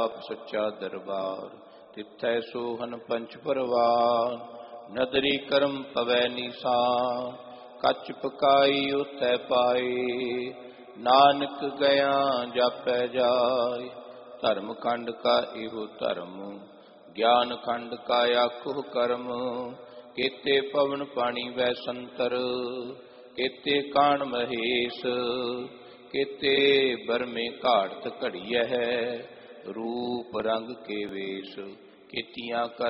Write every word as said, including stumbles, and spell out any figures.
ਆਪ ਸੱਚਾ ਦਰਬਾਰ। ਤਿੱਥੈ ਸੋਹਨ ਪੰਚ ਪਰਵਾਰ, ਨਦਰੀ ਕਰਮ ਪਵੈ ਨੀਸਾਨ। ਕੱਚ ਪਕਾਈ ਉਥੈ ਪਾਏ, ਨਾਨਕ ਗਿਆ ਜਾਪੈ ਜਾਏ। ਧਰਮ ਖੰਡ ਕਾ ਇਹੋ ਧਰਮ, ਗਿਆਨ ਖੰਡ ਕਾ ਆਖੋ ਕਰਮ। ਕੇਤੇ ਪਵਨ ਪਾਣੀ ਵੈ ਸੰਤਰ, ਕੇਤੇ ਕਾਣ ਮਹੇਸ਼। ਕੇਤੇ ਬਰਮੇ ਘਾੜਤ ਘੜੀਐ, ਰੂਪ ਰੰਗ ਕੇ ਵੇਸ਼। ਕੀਤੀਆਂ ਕਰ